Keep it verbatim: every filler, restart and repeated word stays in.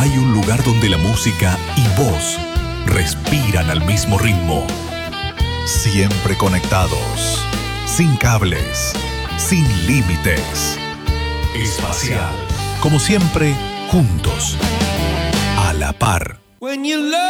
Hay un lugar donde la música y vos respiran al mismo ritmo. Siempre conectados, sin cables, sin límites. Espacial. Como siempre, juntos, a la par. When you love